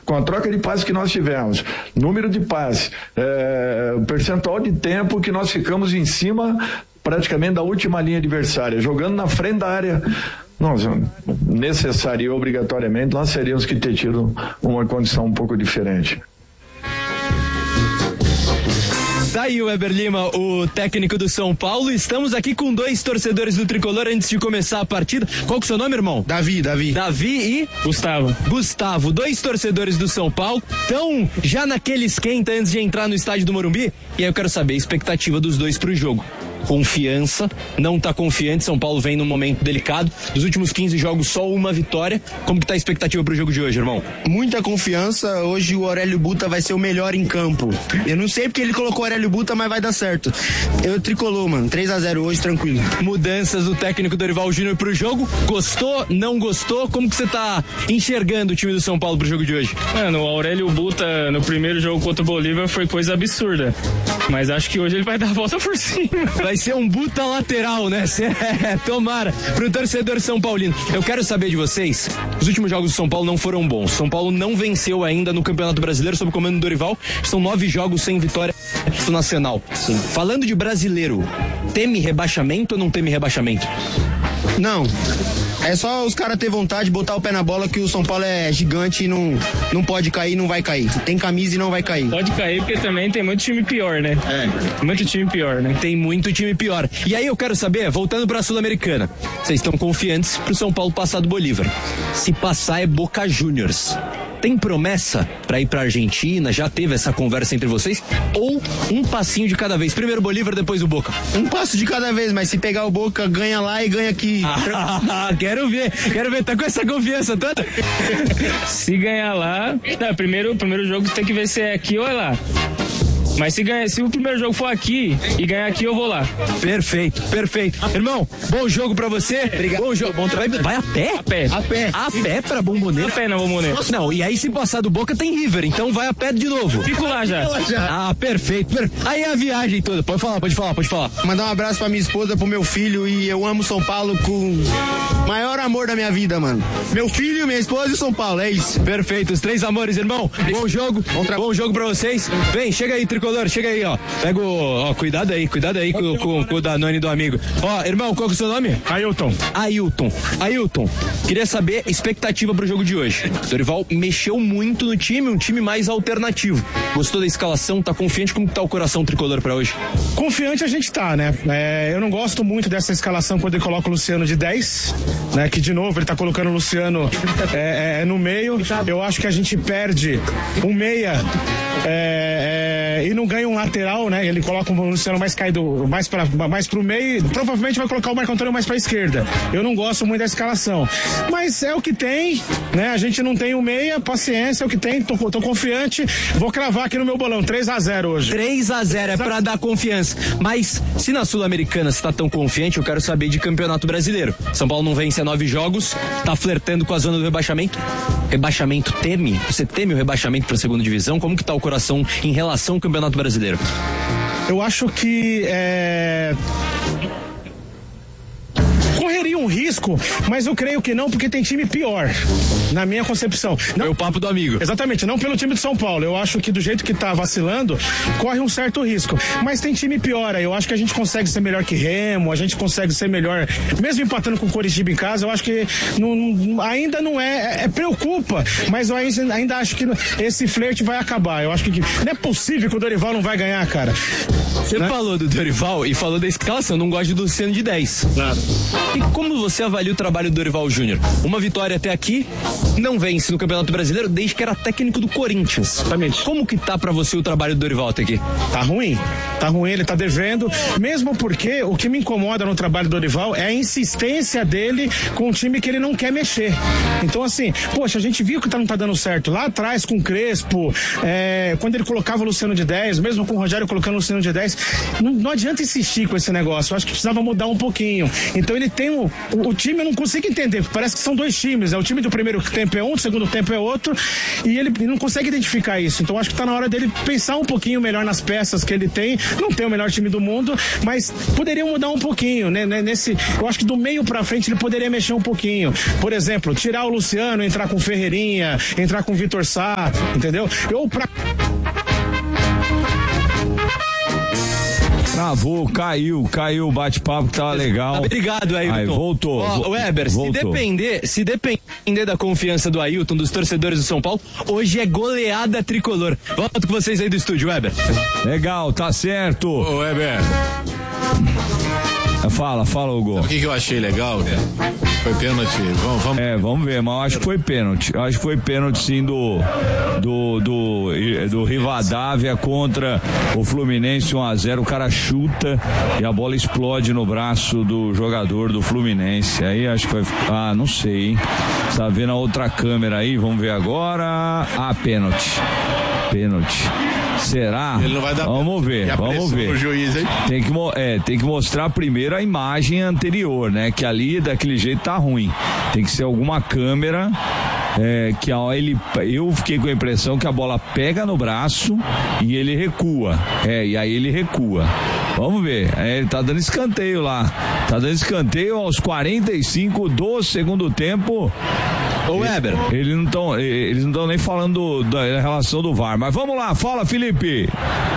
com a troca de passes que nós tivemos, número de passes, o percentual de tempo que nós ficamos em cima praticamente da última linha adversária, jogando na frente da área, necessário e obrigatoriamente nós teríamos que ter tido uma condição um pouco diferente. Tá aí o Weber Lima, o técnico do São Paulo. Estamos aqui com 2 torcedores do Tricolor antes de começar a partida. Qual que é o seu nome, irmão? Davi e Gustavo, 2 torcedores do São Paulo. Estão já naquele esquenta antes de entrar no estádio do Morumbi. E aí eu quero saber a expectativa dos dois pro jogo. Confiança, não tá confiante, São Paulo vem num momento delicado, dos últimos 15 jogos só uma vitória. Como que tá a expectativa pro jogo de hoje, irmão? Muita confiança, hoje o Aurélio Buta vai ser o melhor em campo. Eu não sei porque ele colocou o Aurélio Buta, mas vai dar certo. Eu Tricolor, mano, 3-0 hoje, tranquilo. Mudanças do técnico Dorival Júnior pro jogo, gostou, não gostou? Como que você tá enxergando o time do São Paulo pro jogo de hoje? Mano, o Aurélio Buta no primeiro jogo contra o Bolívar foi coisa absurda, mas acho que hoje ele vai dar a volta por cima. Vai ser um Buta lateral, né? Tomara, pro torcedor São Paulino. Eu quero saber de vocês, os últimos jogos do São Paulo não foram bons. São Paulo não venceu ainda no Campeonato Brasileiro sob o comando do Dorival. São 9 jogos sem vitória no Nacional. Sim. Falando de brasileiro, teme rebaixamento ou não teme rebaixamento? Não. É só os caras ter vontade de botar o pé na bola, que o São Paulo é gigante e não pode cair, não vai cair. Tem camisa e não vai cair. Pode cair porque também tem muito time pior, né? Muito time pior, né? Tem muito time pior. E aí eu quero saber, voltando pra Sul-Americana, vocês estão confiantes pro São Paulo passar do Bolívar? Se passar é Boca Juniors. Tem promessa pra ir pra Argentina? Já teve essa conversa entre vocês? Ou um passinho de cada vez? Primeiro Bolívar, depois o Boca? Um passo de cada vez, mas se pegar o Boca, ganha lá e ganha aqui. Quero ver, tá com essa confiança toda? Se ganhar lá, primeiro jogo tem que ver se é aqui ou é lá. Mas se o primeiro jogo for aqui e ganhar aqui, eu vou lá. Perfeito. Irmão, bom jogo pra você. Obrigado. Bom jogo. Vai a pé? A pé pra Bombonera? A pé na Bombonera. Não, e aí se passar do Boca tem River, então vai a pé de novo. Fico lá já. Perfeito. Aí é a viagem toda. Pode falar. Mandar um abraço pra minha esposa, pro meu filho, e eu amo São Paulo com o maior amor da minha vida, mano. Meu filho, minha esposa e São Paulo, é isso. Perfeito, os 3 amores, irmão. Bom jogo. Bom jogo pra vocês. Vem, chega aí, Tricolor. Chega aí, ó. Pega o... cuidado aí com o Danone do amigo. Ó, irmão, qual que é o seu nome? Ailton. Queria saber a expectativa pro jogo de hoje. Dorival mexeu muito no time, um time mais alternativo. Gostou da escalação? Tá confiante? Como tá o coração tricolor pra hoje? Confiante a gente tá, né? Eu não gosto muito dessa escalação quando ele coloca o Luciano de 10, né? Que de novo ele tá colocando o Luciano no meio. Eu acho que a gente perde um meia e não ganha um lateral, né? Ele coloca o Luciano mais caído, mais pro meio, provavelmente vai colocar o Marco Antônio mais pra esquerda. Eu não gosto muito da escalação, mas é o que tem, né? A gente não tem o meia, paciência, é o que tem, tô confiante, vou cravar aqui no meu bolão, 3-0 hoje. 3-0 é pra dar confiança, mas se na Sul-Americana você tá tão confiante, eu quero saber de Campeonato Brasileiro. São Paulo não vence há 9 jogos, tá flertando com a zona do rebaixamento. Rebaixamento teme? Você teme o rebaixamento pra segunda divisão? Como que tá o coração em relação ao Campeonato Brasileiro? Eu acho que correria um risco, mas eu creio que não, porque tem time pior, na minha concepção. Não, é o papo do amigo. Exatamente, não pelo time de São Paulo. Eu acho que do jeito que tá vacilando, corre um certo risco. Mas tem time pior aí. Eu acho que a gente consegue ser melhor que Remo, a gente consegue ser melhor, mesmo empatando com o Coritiba em casa. Eu acho que ainda não preocupa, mas eu ainda acho que esse flerte vai acabar. Eu acho que não é possível que o Dorival não vai ganhar, cara. Você falou do Dorival e falou da escalação, não gosta do Luciano de 10. Claro. E como você avalia o trabalho do Dorival Júnior? Uma vitória até aqui, não vence no Campeonato Brasileiro desde que era técnico do Corinthians. Exatamente. Como que tá pra você o trabalho do Dorival até aqui? Tá ruim, ele tá devendo, mesmo porque o que me incomoda no trabalho do Dorival é a insistência dele com um time que ele não quer mexer. Então assim, poxa, a gente viu que não tá dando certo lá atrás com o Crespo, quando ele colocava o Luciano de 10, mesmo com o Rogério colocando o Luciano de 10, mas não adianta insistir com esse negócio. Eu acho que precisava mudar um pouquinho. Então ele tem o time, eu não consigo entender, parece que são dois times, né? O time do primeiro tempo é um, do segundo tempo é outro, e ele não consegue identificar isso. Então acho que tá na hora dele pensar um pouquinho melhor nas peças que ele tem. Não tem o melhor time do mundo, mas poderia mudar um pouquinho, né? Eu acho que do meio pra frente ele poderia mexer um pouquinho. Por exemplo, tirar o Luciano, entrar com o Ferreirinha, entrar com o Vitor Sá, entendeu? Travou, caiu o bate-papo que tava legal. Obrigado, Ailton. Aí, voltou. Weber, se depender da confiança do Ailton, dos torcedores do São Paulo, hoje é goleada tricolor. Volto com vocês aí do estúdio, Weber. Legal, tá certo. Ô, Weber. Fala, Hugo. Sabe o que eu achei legal? Foi pênalti. Vamos. Vamos ver, mas eu acho que foi pênalti. Eu acho que foi pênalti, sim, do Rivadavia contra o Fluminense 1-0. O cara chuta e a bola explode no braço do jogador do Fluminense. Aí acho que vai. Não sei, hein? Tá vendo a outra câmera aí? Vamos ver agora. Pênalti. Será? Ele não vai dar. Vamos ver. Juiz, hein? Tem que mostrar primeiro a imagem anterior, né? Que ali daquele jeito tá ruim. Tem que ser alguma câmera que eu fiquei com a impressão que a bola pega no braço e ele recua. E aí ele recua. Vamos ver. Ele tá dando escanteio lá. Tá dando escanteio aos 45 do segundo tempo. Ô, Weber. Eles não estão nem falando da relação do VAR. Mas vamos lá, fala, Felipe.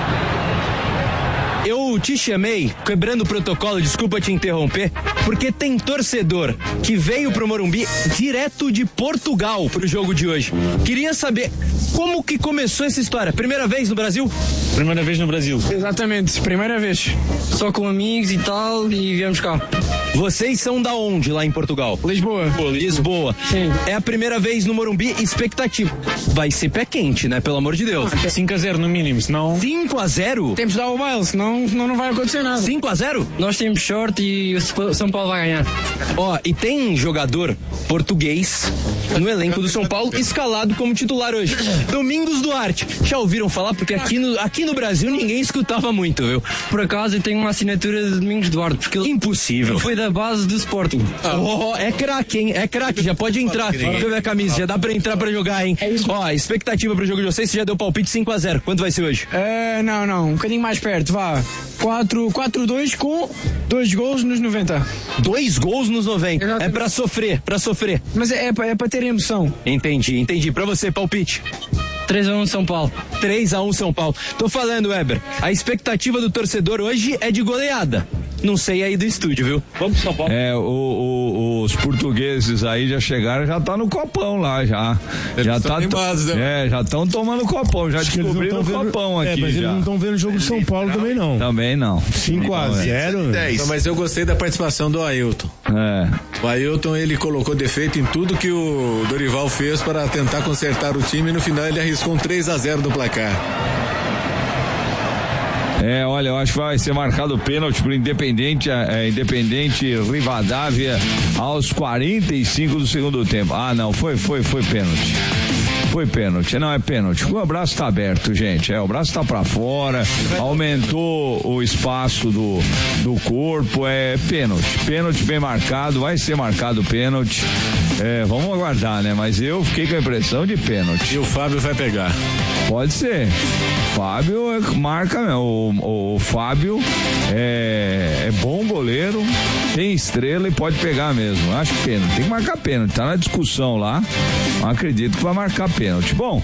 Eu te chamei, quebrando o protocolo, desculpa te interromper, porque tem torcedor que veio pro Morumbi direto de Portugal pro jogo de hoje. Queria saber como que começou essa história. Primeira vez no Brasil? Primeira vez no Brasil. Exatamente, primeira vez. Só com amigos e tal, e viemos cá. Vocês são da onde lá em Portugal? Lisboa. Sim. É a primeira vez no Morumbi, expectativa. Vai ser pé quente, né? Pelo amor de Deus. 5-0 no mínimo, senão... 5-0? Temos de dar o baile, senão não vai acontecer nada. 5-0? Nós temos sorte e o São Paulo vai ganhar. E tem jogador português no elenco do São Paulo escalado como titular hoje. Domingos Duarte. Já ouviram falar? Porque aqui no Brasil ninguém escutava muito, viu? Por acaso eu tenho uma assinatura de Domingos Duarte, porque ele impossível. Foi da base do Sporting. É craque, hein? É craque, já pode entrar. Deixa eu ver a camisa, já dá pra entrar pra jogar, hein? Expectativa pro jogo de vocês, você já deu palpite 5-0. Quanto vai ser hoje? Não, um bocadinho mais perto, vá. 4-2 com 2 gols nos 90. 2 gols nos 90. Exatamente. É pra sofrer. Mas é pra ter emoção. Entendi. Pra você, palpite. 3-1 São Paulo. 3-1 São Paulo. Tô falando, Weber. A expectativa do torcedor hoje é de goleada. Não sei aí do estúdio, viu? Vamos pro São Paulo. Os portugueses aí já chegaram, já tá no copão lá, já. Já estão tomando copão, já descobriram o copão aqui. Mas eles não estão vendo o jogo do São Paulo também não. Também não. 5-0. 10. Mas eu gostei da participação do Ailton. O Ailton, ele colocou defeito em tudo que o Dorival fez para tentar consertar o time e no final ele arriscou um 3-0 no placar. Olha, eu acho que vai ser marcado o pênalti pro Independente Rivadavia aos 45 do segundo tempo. Não, foi pênalti. Foi pênalti, não é pênalti. O braço tá aberto, gente. O braço tá pra fora, aumentou o espaço do corpo. É pênalti bem marcado, vai ser marcado o pênalti. Vamos aguardar, né? Mas eu fiquei com a impressão de pênalti. E o Fábio vai pegar. Pode ser. Fábio marca, o Fábio é bom goleiro, tem estrela e pode pegar mesmo. Acho que pênalti, tem que marcar pênalti, tá na discussão lá, acredito que vai marcar pênalti. Bom,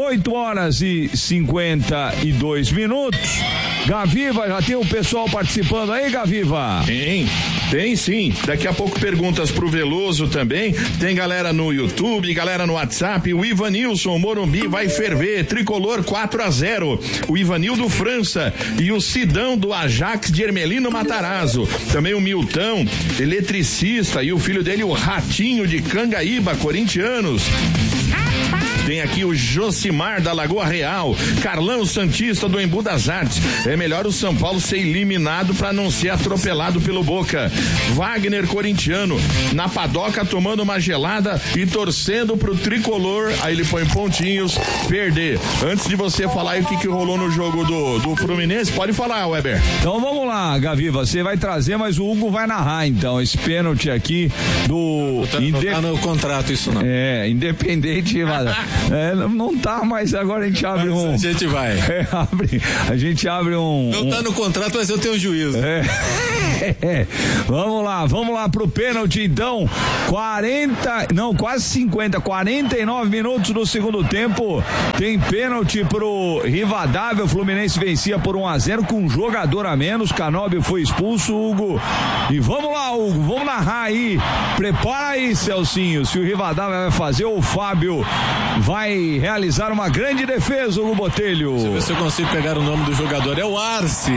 8h52. Gaviva, já tem o pessoal participando aí, Gaviva? Tem sim. Daqui a pouco perguntas pro Veloso também. Tem galera no YouTube, galera no WhatsApp. O Ivanilson, Morumbi vai ferver. Tricolor 4-0. O Ivanildo França e o Sidão do Ajax de Ermelino Matarazzo. Também o Milton, eletricista, e o filho dele, o Ratinho de Cangaíba, corintianos. Tem aqui o Josimar da Lagoa Real, Carlão Santista do Embu das Artes. É melhor o São Paulo ser eliminado para não ser atropelado pelo Boca. Wagner corintiano, na padoca tomando uma gelada e torcendo pro tricolor, aí ele põe pontinhos, perder. Antes de você falar aí o que rolou no jogo do Fluminense, pode falar, Weber. Então vamos lá, Gavi, você vai trazer, mas o Hugo vai narrar então, esse pênalti aqui do... Não tá no contrato isso não. Independente, não tá, mas agora a gente abre A gente vai. A gente abre um... Não tá no contrato, mas eu tenho juízo. Vamos lá pro pênalti então, quase 49 minutos do segundo tempo, tem pênalti pro Rivadavia, o Fluminense vencia por 1-0 com um jogador a menos, Canóbio foi expulso, Hugo, e vamos lá, Hugo, vamos narrar aí, prepara aí, Celcinho, se o Rivadavia vai fazer ou o Fábio vai realizar uma grande defesa, Hugo Botelho. Deixa eu ver se eu consigo pegar o nome do jogador, é o Arce.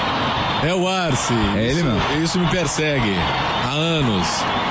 É ele mesmo. Isso me persegue há anos.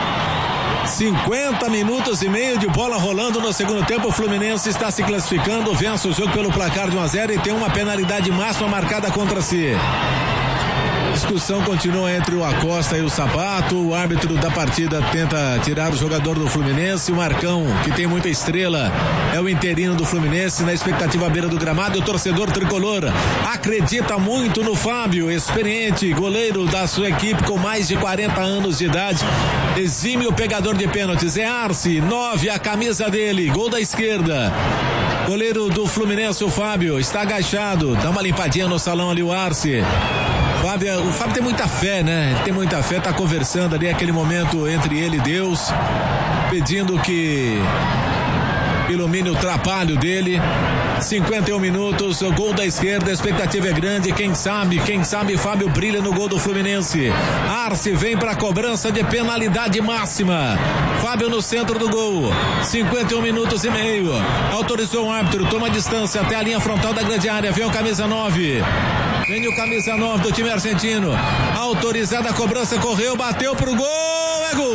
50 minutos e meio de bola rolando no segundo tempo. O Fluminense está se classificando, vence o jogo pelo placar de 1-0 e tem uma penalidade máxima marcada contra si. Discussão continua entre o Acosta e o Sabato. O árbitro da partida tenta tirar o jogador do Fluminense. O Marcão, que tem muita estrela, é o interino do Fluminense, na expectativa à beira do gramado. E o torcedor tricolor acredita muito no Fábio, experiente goleiro da sua equipe com mais de 40 anos de idade. Exímio pegador de pênaltis. É Arce, 9, a camisa dele, gol da esquerda. Goleiro do Fluminense, o Fábio, está agachado. Dá uma limpadinha no salão ali, o Arce. O Fábio tem muita fé, né? Ele tem muita fé, tá conversando ali, aquele momento entre ele e Deus, pedindo que ilumine o trabalho dele. 51 minutos, o gol da esquerda, a expectativa é grande, quem sabe Fábio brilha no gol do Fluminense. Arce vem para a cobrança de penalidade máxima. Fábio no centro do gol, 51 minutos e meio. Autorizou o árbitro, toma distância até a linha frontal da grande área, vem o camisa 9. Vem o camisa 9 do time argentino. Autorizada a cobrança, correu, bateu pro gol, é gol.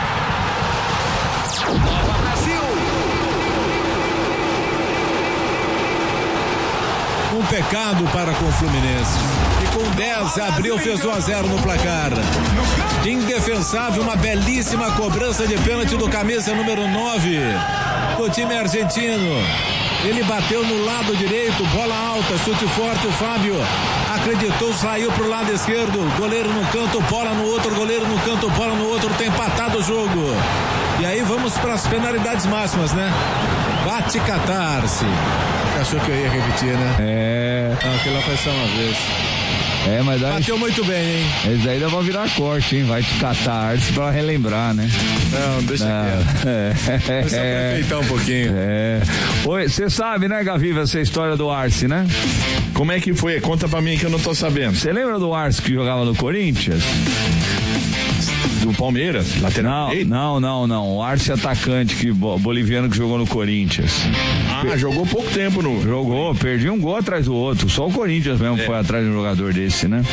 Um pecado para com o Fluminense. E com 10 abriu, fez 1-0 no placar. Indefensável, uma belíssima cobrança de pênalti do camisa número 9 do time argentino. Ele bateu no lado direito, bola alta, chute forte, o Fábio acreditou, saiu pro lado esquerdo, goleiro no canto, bola no outro, goleiro no canto, bola no outro, tem empatado o jogo. E aí vamos para as penalidades máximas, né? Bate Catarse. Achou que eu ia repetir, né? Não, aquilo lá foi só uma vez. Mas bateu muito bem, hein? Esse daí dá pra virar corte, hein? Vai te catar arte pra relembrar, né? Não, deixa quieto. Deixa eu aproveitar um pouquinho. Oi, você sabe, né, Gaviva, essa história do Arce, né? Como é que foi? Conta pra mim que eu não tô sabendo. Você lembra do Arce que jogava no Corinthians? Do Palmeiras, lateral? Não. O Arce atacante boliviano que jogou no Corinthians. Jogou pouco tempo no... Jogou, perdia um gol atrás do outro. Só o Corinthians mesmo foi atrás de um jogador desse, né?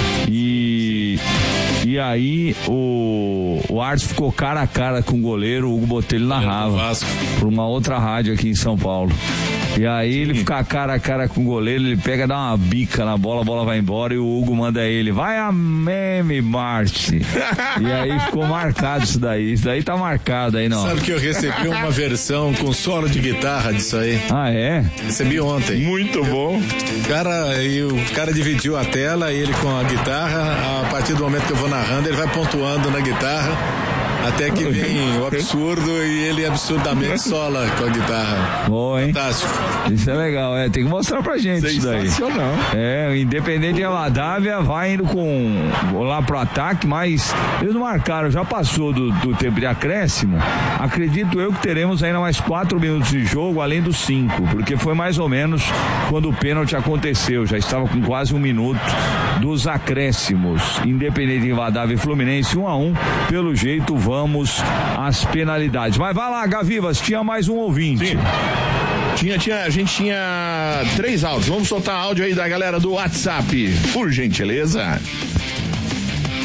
E aí o Arce ficou cara a cara com o goleiro, o Hugo Botelho narrava por uma outra rádio aqui em São Paulo. E aí ele fica cara a cara com o goleiro, ele pega, dá uma bica na bola, a bola vai embora e o Hugo manda ele, vai a meme, Marte. E aí ficou marcado isso daí tá marcado aí, não. Sabe que eu recebi uma versão com solo de guitarra disso aí? Recebi ontem. Muito bom. O cara dividiu a tela, ele com a guitarra, a partir do momento que eu vou narrando, ele vai pontuando na guitarra, até que vem o absurdo e ele absurdamente sola com a guitarra. Boa, hein? Fantástico. Isso é legal, tem que mostrar pra gente isso daí. Sensacional. O Independente de Rivadavia vai indo lá pro ataque, mas eles não marcaram, já passou do tempo de acréscimo. Acredito eu que teremos ainda mais 4 minutos de jogo, além dos 5, porque foi mais ou menos quando o pênalti aconteceu, já estava com quase 1 minuto dos acréscimos. Independente de Rivadavia e Fluminense 1-1, pelo jeito vamos às penalidades. Mas vai lá, Gavivas, tinha mais um ouvinte. Sim. A gente tinha 3 áudios. Vamos soltar áudio aí da galera do WhatsApp, por gentileza.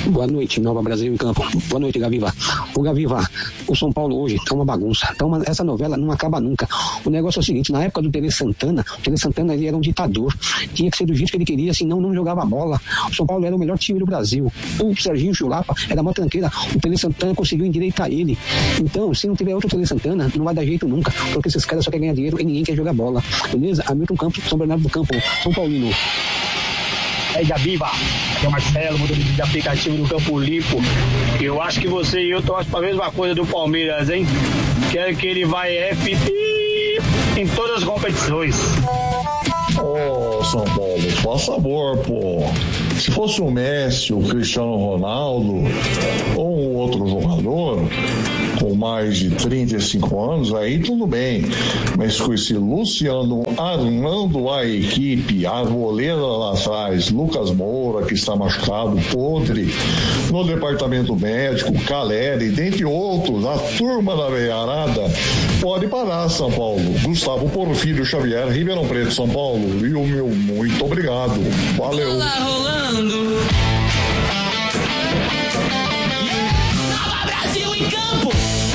Boa noite, Nova Brasil em Campo. Boa noite, Gaviva. O Gaviva, o São Paulo hoje tá uma bagunça. Essa novela não acaba nunca. O negócio é o seguinte, na época do Tele Santana, o Tele Santana ele era um ditador. Tinha que ser do jeito que ele queria, senão não jogava bola. O São Paulo era o melhor time do Brasil. O Serginho Chulapa era uma tranqueira. O Tele Santana conseguiu endireitar ele. Então, se não tiver outro Tele Santana, não vai dar jeito nunca. Porque esses caras só querem ganhar dinheiro e ninguém quer jogar bola. Beleza? Hamilton Campos, São Bernardo do Campo, São Paulino. Aí, Gabiva, aqui é o Marcelo, motorista de aplicativo do Campo Limpo. Eu acho que você e eu torcem para a mesma coisa do Palmeiras, hein? Quero que ele vai em todas as competições. Ô, São Paulo, faz favor, pô. Se fosse o Messi, o Cristiano Ronaldo ou um outro jogador com mais de 35 anos, aí tudo bem. Mas com esse Luciano armando a equipe, a goleira lá atrás, Lucas Moura, que está machucado, podre, no departamento médico, Caleri, dentre outros, a turma da veiarada, pode parar, São Paulo. Gustavo Porfírio Xavier, Ribeirão Preto, São Paulo. E o meu muito obrigado. Valeu. Bola rolando. Nova Brasil em Campo.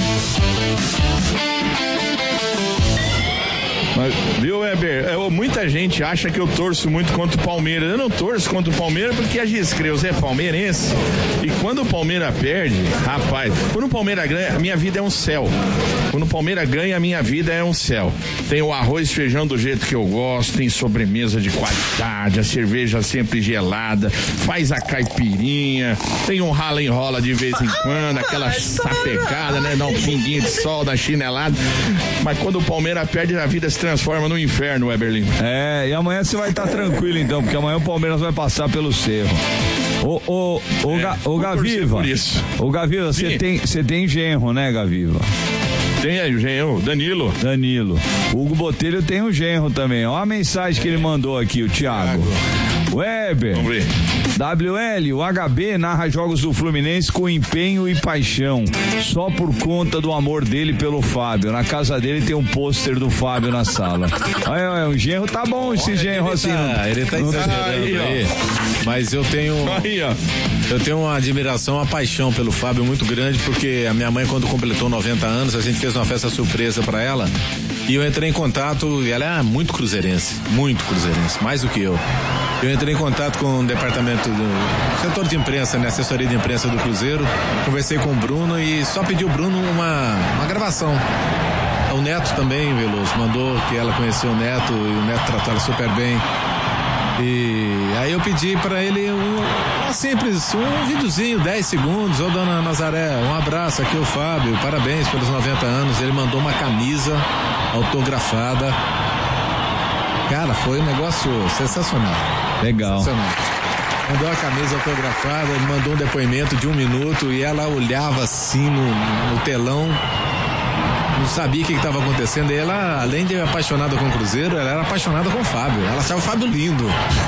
Mas, viu, Weber? Muita gente acha que eu torço muito contra o Palmeiras. Eu não torço contra o Palmeiras porque a Giscreus é palmeirense. E quando o Palmeiras perde, rapaz, quando o Palmeiras ganha, a minha vida é um céu. Quando o Palmeiras ganha, a minha vida é um céu. Tem o arroz e feijão do jeito que eu gosto, tem sobremesa de qualidade, a cerveja sempre gelada, faz a caipirinha, tem um rala e enrola de vez em quando, aquela sapecada, né? Dá um pinguinho de sol, da chinelada. Mas quando o Palmeiras perde, a vida se transforma no inferno, Weberlin. E amanhã você vai estar tranquilo então, porque amanhã o Palmeiras vai passar pelo Cerro. Ô Gaviva, você tem genro, né, Gaviva? Tem aí o genro, Danilo. Hugo Botelho tem um genro também. Olha a mensagem que ele mandou aqui, o Thiago. Weber. Vamos ver. WL, o HB narra jogos do Fluminense com empenho e paixão, só por conta do amor dele pelo Fábio. Na casa dele tem um pôster do Fábio na sala. Olha, o genro tá bom, esse genro assim. Ele tá exagerando aí. Mas eu tenho uma admiração, uma paixão pelo Fábio muito grande, porque a minha mãe, quando completou 90 anos, a gente fez uma festa surpresa pra ela. E eu entrei em contato, e ela é muito cruzeirense, mais do que eu. Eu entrei em contato com o departamento do setor de imprensa, né, assessoria de imprensa do Cruzeiro, conversei com o Bruno e só pedi o Bruno uma gravação. O Neto também, Veloso, mandou que ela conheceu o Neto e o Neto tratou ela super bem. E aí eu pedi pra ele um videozinho, 10 segundos. Ô, dona Nazaré, um abraço, aqui é o Fábio, parabéns pelos 90 anos. Ele mandou uma camisa autografada. Cara, foi um negócio sensacional. Legal. Sensacional. Mandou a camisa autografada, mandou um depoimento de 1 minuto e ela olhava assim no telão, não sabia o que estava acontecendo. E ela, além de apaixonada com o Cruzeiro, ela era apaixonada com o Fábio. Ela achava o Fábio lindo.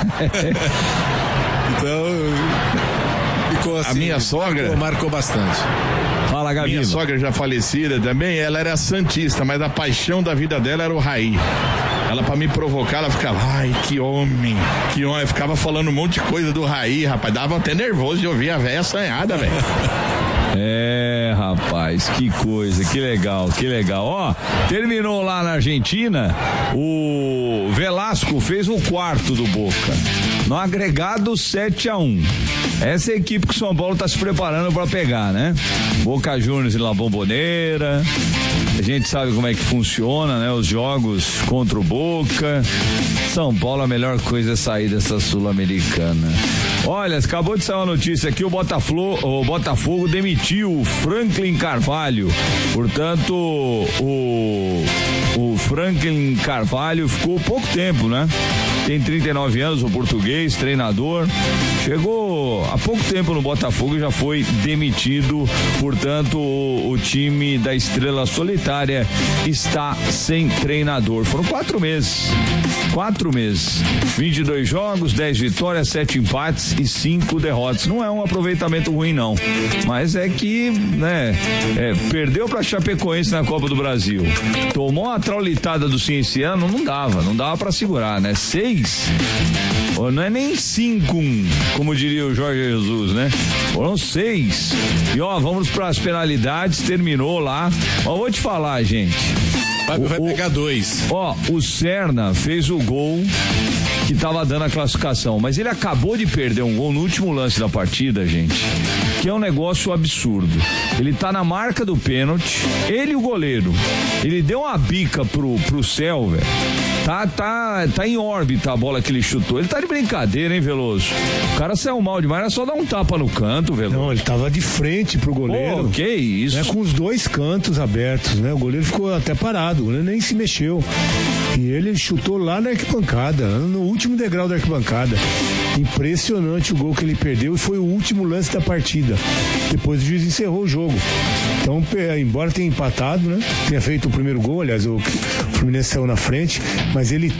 Então, ficou assim. A minha sogra marcou bastante. Fala, Gabi. Minha sogra já falecida também, ela era santista, mas a paixão da vida dela era o Raí. Ela, pra me provocar, ela ficava, ai, que homem. Eu ficava falando um monte de coisa do Raí, rapaz, dava até nervoso de ouvir a véia assanhada, velho. Rapaz, que coisa, que legal. Ó, terminou lá na Argentina, o Velasco fez o quarto do Boca, no agregado 7-1. Essa é a equipe que o São Paulo tá se preparando pra pegar, né? Boca Juniors e La Bombonera. A gente sabe como é que funciona, né? Os jogos contra o Boca. São Paulo, a melhor coisa é sair dessa Sul-Americana. Olha, acabou de sair uma notícia aqui, o Botafogo demitiu o Franklin Carvalho. Portanto, o Franklin Carvalho ficou pouco tempo, né? Tem 39 anos, o português, treinador. Chegou há pouco tempo no Botafogo e já foi demitido. Portanto, o time da Estrela Solitária está sem treinador. Foram 4 meses. 22 jogos, 10 vitórias, 7 empates e 5 derrotas. Não é um aproveitamento ruim, não. Mas é que, né, perdeu pra Chapecoense na Copa do Brasil. Tomou a traulitada do Cienciano, não dava pra segurar, né? 6 6. Não é nem 5-1, como diria o Jorge Jesus, né? Foram 6. E vamos para as penalidades, terminou lá. Vou te falar, gente. Vai pegar 2. O Serna fez o gol que tava dando a classificação, mas ele acabou de perder um gol no último lance da partida, gente, que é um negócio absurdo. Ele tá na marca do pênalti, ele e o goleiro, ele deu uma bica pro céu, velho. Tá em órbita a bola que ele chutou. Ele tá de brincadeira, hein, Veloso? O cara saiu mal demais, era só dar um tapa no canto, Veloso. Não, ele tava de frente pro goleiro. Que isso? Né, com os 2 cantos abertos, né? O goleiro ficou até parado, o goleiro nem se mexeu. E ele chutou lá na arquibancada, no último degrau da arquibancada. Impressionante o gol que ele perdeu e foi o último lance da partida. Depois o juiz encerrou o jogo. Então, embora tenha empatado, né? Tenha feito o primeiro gol, aliás, o Fluminense saiu na frente, mas ele